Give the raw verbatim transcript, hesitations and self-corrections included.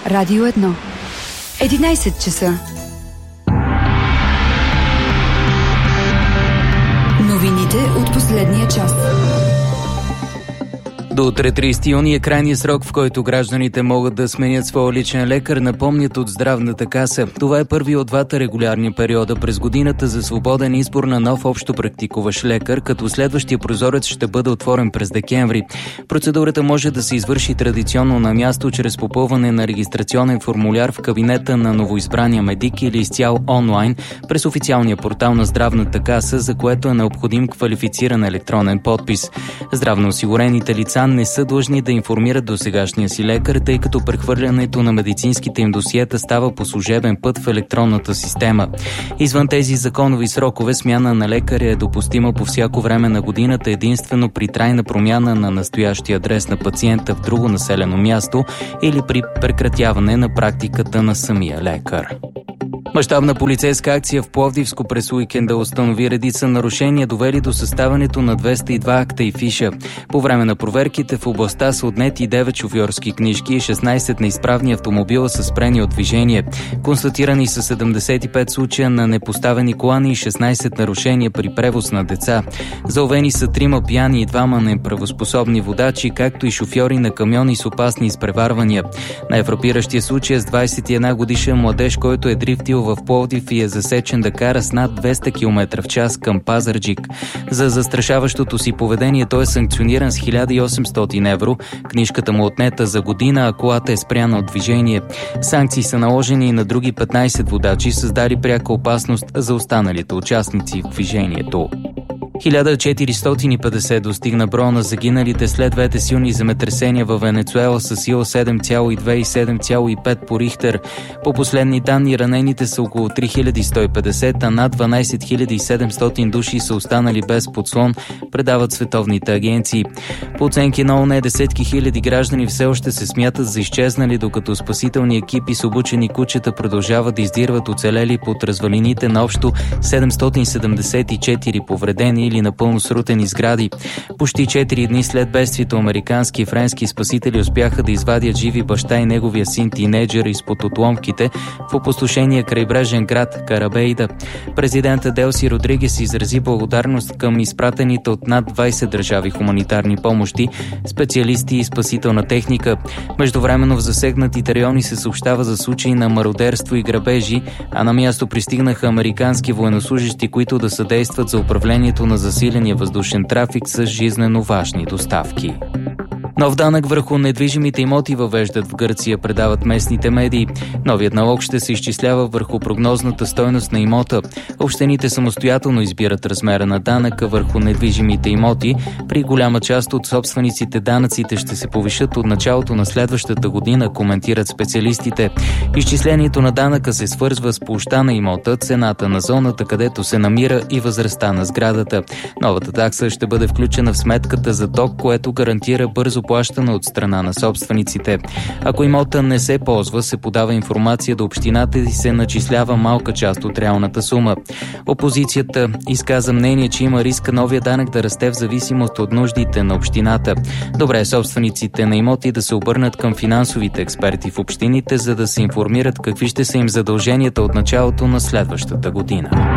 Радио едно. единайсет часа. Новините от последния час. До утре, тридесети юни, е крайният срок, в който гражданите могат да сменят своя личен лекар, напомнят от Здравната каса. Това е първи от двата регулярни периода през годината за свободен избор на нов общо практикуващ лекар, като следващия прозорец ще бъде отворен през декември. Процедурата може да се извърши традиционно на място, чрез попълване на регистрационен формуляр в кабинета на новоизбрания медик или изцяло онлайн през официалния портал на Здравната каса, за което е необходим квалифициран електронен подпис. Здравноосигурените лица не са длъжни да информират досегашния си лекар, тъй като прехвърлянето на медицинските им досиета става по служебен път в електронната система. Извън тези законови срокове, смяна на лекаря е допустима по всяко време на годината единствено при трайна промяна на настоящия адрес на пациента в друго населено място или при прекратяване на практиката на самия лекар. Мащабна полицейска акция в Пловдивско през уикенда установи редица нарушения, довели до съставането на двеста и два акта и фиша. По време на проверките в областта са отнети девет шофьорски книжки и шестнайсет неизправни автомобила са спрени от движение. Констатирани са седемдесет и пет случая на непоставени колани и шестнайсет нарушения при превоз на деца. Заловени са трима пияни и двама неправоспособни водачи, както и шофьори на камиони с опасни изпреварвания. Най-фрапиращия случай е с двайсет и една годишен младеж, който е дрифтил в Пловдив и е засечен да кара с над двеста километра в час към Пазарджик. За застрашаващото си поведение той е санкциониран с хиляда и осемстотин евро, книжката му отнета за година, а колата е спряна от движение. Санкции са наложени и на други петнайсет водачи, създали пряка опасност за останалите участници в движението. хиляда четиристотин и петдесет достигна броя на загиналите след двете силни земетресения във Венецуела с сила седем цяло и две и седем цяло и пет по Рихтер. По последни данни ранените са около три хиляди сто и петдесет, а над дванайсет хиляди и седемстотин души са останали без подслон, предават световните агенции. По оценки на ООН, десетки хиляди граждани все още се смятат за изчезнали, докато спасителни екипи с обучени кучета продължават да издирват оцелели под развалините на общо седемстотин седемдесет и четири повредени или напълно срутени сгради. Почти четири дни след бедствието американски и френски спасители успяха да извадят живи баща и неговия син тинейджър изпод отломките в опустошения крайбрежен град Карабейда. Президентът Делси Родригес изрази благодарност към изпратените от над двайсет държави хуманитарни помощи, специалисти и спасителна техника. Междувременно в засегнатите райони се съобщава за случаи на мародерство и грабежи, а на място пристигнаха американски военнослужещи, които да съдействат за управлението на засиления въздушен трафик с жизнено важни доставки. Нов данък върху недвижимите имоти въвеждат в Гърция, предават местните медии. Новият налог ще се изчислява върху прогнозната стойност на имота. Общините самостоятелно избират размера на данъка върху недвижимите имоти. При голяма част от собствениците данъците ще се повишат от началото на следващата година, коментират специалистите. Изчислението на данъка се свързва с площта на имота, цената на зоната, където се намира, и възрастта на сградата. Новата такса ще бъде включена в сметката за ток, което гарантира бързо плащане от страна на собствениците. Ако имота не се ползва, се подава информация до общината и се начислява малка част от реалната сума. Опозицията изказа мнение, че има риск новия данък да расте в зависимост от нуждите на общината. Добре е собствениците на имоти да се обърнат към финансовите експерти в общините, за да се информират какви ще са им задълженията от началото на следващата година.